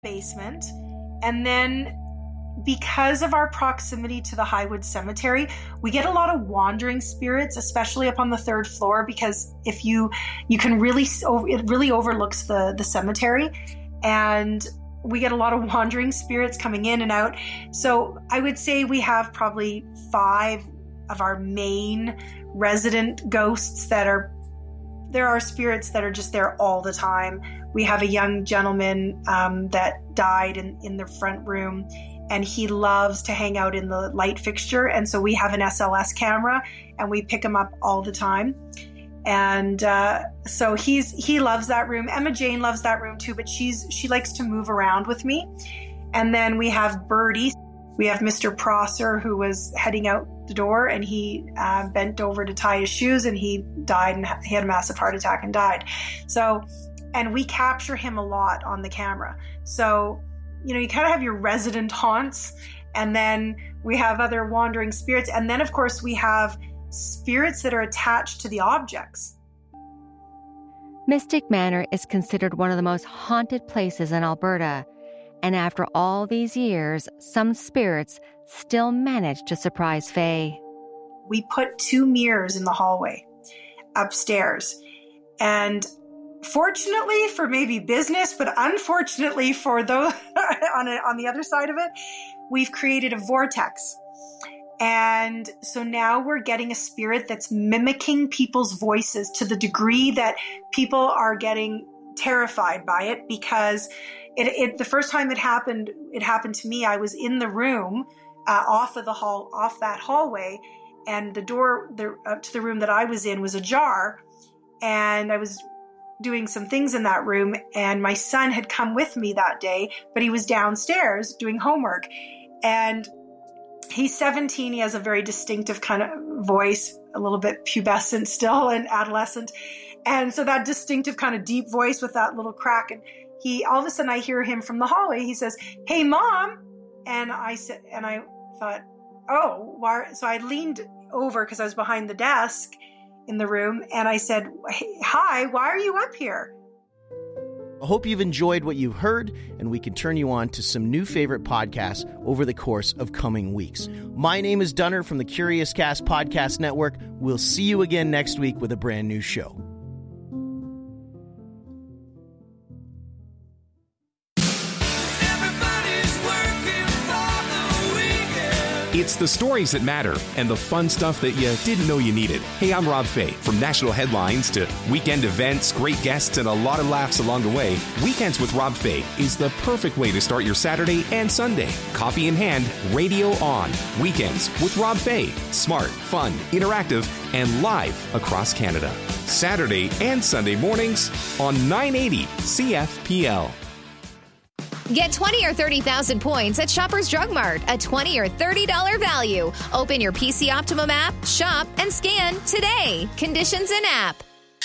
basement. And then because of our proximity to the Highwood Cemetery, we get a lot of wandering spirits, especially up on the 3rd floor, because if you can really, it really overlooks the cemetery, and we get a lot of wandering spirits coming in and out. So I would say we have probably 5 of our main resident ghosts there are spirits that are just there all the time. We have a young gentleman that died in the front room, and he loves to hang out in the light fixture. And so we have an SLS camera, and we pick him up all the time. And so he loves that room. Emma Jane loves that room too, but she likes to move around with me. And then we have Birdie. We have Mr. Prosser, who was heading out the door, and he bent over to tie his shoes, and he died, and he had a massive heart attack and died. So, and we capture him a lot on the camera. So, you kind of have your resident haunts, and then we have other wandering spirits. And then, of course, we have spirits that are attached to the objects. Mystic Manor is considered one of the most haunted places in Alberta. And after all these years, some spirits still manage to surprise Faye. We put 2 mirrors in the hallway upstairs. And fortunately for maybe business, but unfortunately for those on the other side of it, we've created a vortex. And so now we're getting a spirit that's mimicking people's voices to the degree that people are getting terrified by it, because the first time it happened to me. I was in the room off that hallway, and the door to the room that I was in was ajar, and I was doing some things in that room, and my son had come with me that day, but he was downstairs doing homework, and he's 17. He has a very distinctive kind of voice, a little bit pubescent still and adolescent. And so that distinctive kind of deep voice with that little crack. And all of a sudden I hear him from the hallway. He says, "Hey, Mom." And I thought, oh, why? So I leaned over because I was behind the desk in the room. And I said, "Hey, hi, why are you up here?" I hope you've enjoyed what you've heard, and we can turn you on to some new favorite podcasts over the course of coming weeks. My name is Dunner from the Curious Cast Podcast Network. We'll see you again next week with a brand new show. It's the stories that matter and the fun stuff that you didn't know you needed. Hey, I'm Rob Fay. From national headlines to weekend events, great guests, and a lot of laughs along the way, Weekends with Rob Fay is the perfect way to start your Saturday and Sunday. Coffee in hand, radio on. Weekends with Rob Fay. Smart, fun, interactive, and live across Canada. Saturday and Sunday mornings on 980 CFPL. Get 20 or 30,000 points at Shoppers Drug Mart, a $20 or $30 value. Open your PC Optimum app, shop, and scan today. Conditions in app.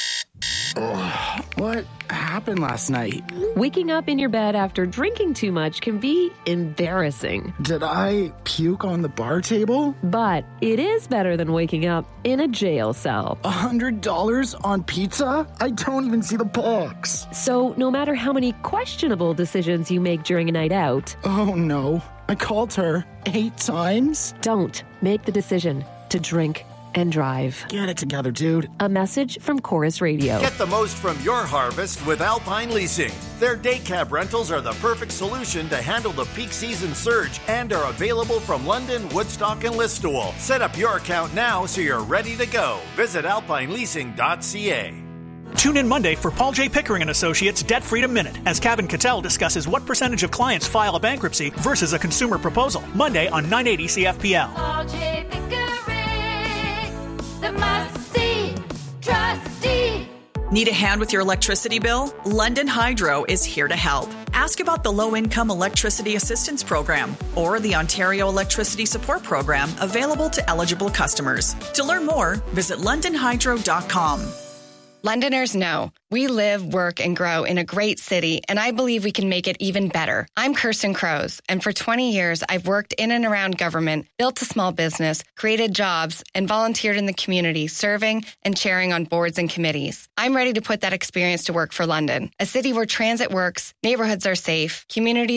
Oh, what happened last night? Waking up in your bed after drinking too much can be embarrassing. Did I puke on the bar table? But it is better than waking up in a jail cell. $100 on pizza? I don't even see the box. So no matter how many questionable decisions you make during a night out... Oh no, I called her 8 times? Don't make the decision to drink and drive. Get it together, dude. A message from Chorus Radio. Get the most from your harvest with Alpine Leasing. Their day cab rentals are the perfect solution to handle the peak season surge and are available from London, Woodstock, and Listowel. Set up your account now so you're ready to go. Visit alpineleasing.ca. Tune in Monday for Paul J. Pickering & Associates Debt Freedom Minute as Kevin Cattell discusses what percentage of clients file a bankruptcy versus a consumer proposal. Monday on 980 CFPL. Paul J. Pickering, the must-see trustee. Need a hand with your electricity bill? London Hydro is here to help. Ask about the Low-Income Electricity Assistance Program or the Ontario Electricity Support Program available to eligible customers. To learn more, visit londonhydro.com. Londoners know we live, work, and grow in a great city, and I believe we can make it even better. I'm Kirsten Crows, and for 20 years, I've worked in and around government, built a small business, created jobs, and volunteered in the community, serving and chairing on boards and committees. I'm ready to put that experience to work for London, a city where transit works, neighborhoods are safe, communities